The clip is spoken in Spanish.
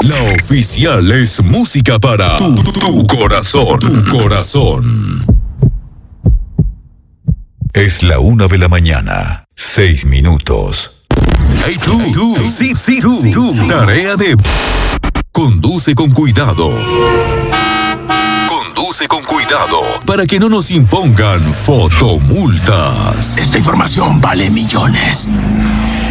La oficial es música para tu corazón. Tu corazón. Es la 1 de la mañana, 6 minutos. Hey tú, sí, tú. Tarea de... Conduce con cuidado. Conduce con cuidado para que no nos impongan fotomultas. Esta información vale millones.